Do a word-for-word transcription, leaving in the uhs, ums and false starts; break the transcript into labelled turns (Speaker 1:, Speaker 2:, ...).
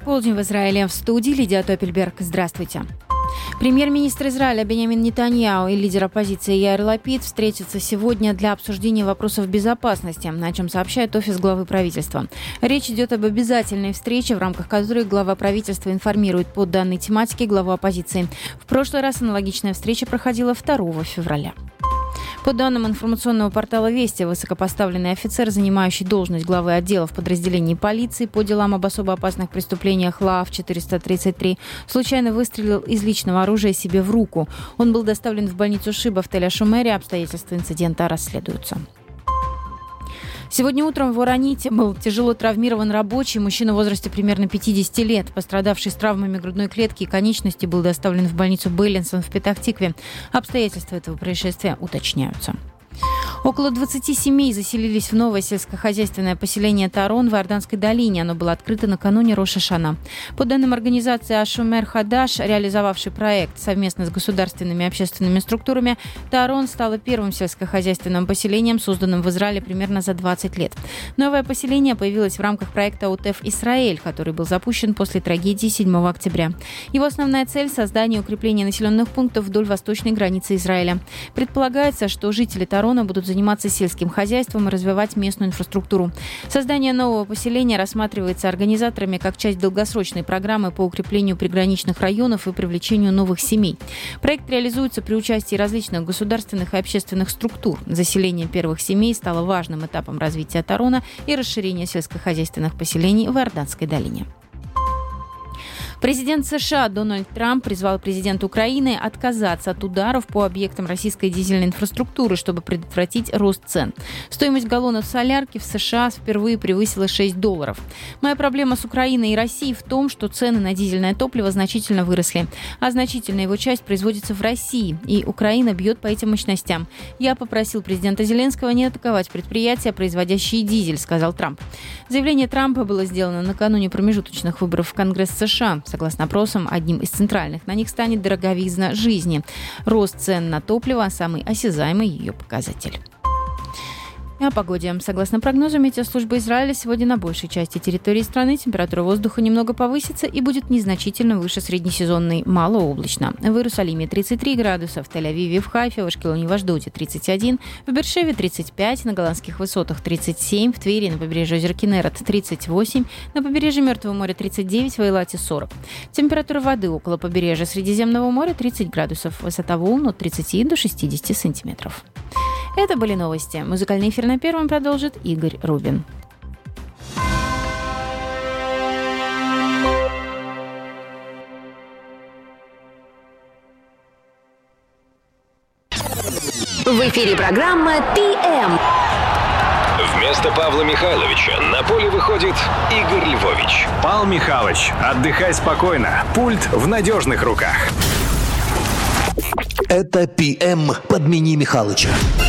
Speaker 1: Полдень в Израиле. В студии Лидия Топельберг. Здравствуйте. Премьер-министр Израиля Биньямин Нетаньяху и лидер оппозиции Яир Лапид встретятся сегодня для обсуждения вопросов безопасности, о чем сообщает офис главы правительства. Речь идет об обязательной встрече, в рамках которой глава правительства информирует по данной тематике главу оппозиции. В прошлый раз аналогичная встреча проходила второго февраля. По данным информационного портала «Вести», высокопоставленный офицер, занимающий должность главы отдела в подразделении полиции по делам об особо опасных преступлениях ЛААФ четыреста тридцать три, случайно выстрелил из личного оружия себе в руку. Он был доставлен в больницу Шиба в Тель-Ашумере. Обстоятельства инцидента расследуются. Сегодня утром в Вороните был тяжело травмирован рабочий, мужчина в возрасте примерно пятидесяти лет. Пострадавший с травмами грудной клетки и конечности был доставлен в больницу Бейлинсон в Петах-Тикве. Обстоятельства этого происшествия уточняются. Около двадцати семей заселились в новое сельскохозяйственное поселение Тарон в Иорданской долине. Оно было открыто накануне Рош ха-Шана. По данным организации Ашумер Хадаш, реализовавшей проект совместно с государственными и общественными структурами, Тарон стало первым сельскохозяйственным поселением, созданным в Израиле примерно за двадцать лет. Новое поселение появилось в рамках проекта ОТЭФ Исраэль, который был запущен после трагедии седьмого октября. Его основная цель – создание и укрепление населенных пунктов вдоль восточной границы Израиля. Предполагается, что жители Тарона будут заниматься сельским хозяйством и развивать местную инфраструктуру. Создание нового поселения рассматривается организаторами как часть долгосрочной программы по укреплению приграничных районов и привлечению новых семей. Проект реализуется при участии различных государственных и общественных структур. Заселение первых семей стало важным этапом развития Тарона и расширения сельскохозяйственных поселений в Иорданской долине. Президент США Дональд Трамп призвал президента Украины отказаться от ударов по объектам российской дизельной инфраструктуры, чтобы предотвратить рост цен. Стоимость галлона солярки в США впервые превысила шесть долларов. Моя проблема с Украиной и Россией в том, что цены на дизельное топливо значительно выросли, а значительная его часть производится в России, и Украина бьет по этим мощностям. Я попросил президента Зеленского не атаковать предприятия, производящие дизель, сказал Трамп. Заявление Трампа было сделано накануне промежуточных выборов в Конгресс США. Согласно опросам, одним из центральных на них станет дороговизна жизни. Рост цен на топливо – самый осязаемый ее показатель. И о погоде. Согласно прогнозу Метеослужбы Израиля, сегодня на большей части территории страны температура воздуха немного повысится и будет незначительно выше среднесезонной, малооблачно. В Иерусалиме тридцать три градуса, в Тель-Авиве, в Хайфе, в Ашкелоне, в Ашдоде тридцать один, в Бершеве тридцать пять, на Голландских высотах тридцать семь, в Твери, на побережье озера Кинерет тридцать восемь, на побережье Мертвого моря тридцать девять, в Эйлате сорок. Температура воды около побережья Средиземного моря тридцать градусов, высота волн от тридцати до шестидесяти сантиметров. Это были новости. Музыкальный эфир на Первом продолжит Игорь Рубин.
Speaker 2: В эфире программа «пи эм».
Speaker 3: Вместо Павла Михайловича на поле выходит Игорь Львович.
Speaker 4: Павел Михайлович, отдыхай спокойно. Пульт в надежных руках.
Speaker 5: Это «пи эм». Подмени Михалыча.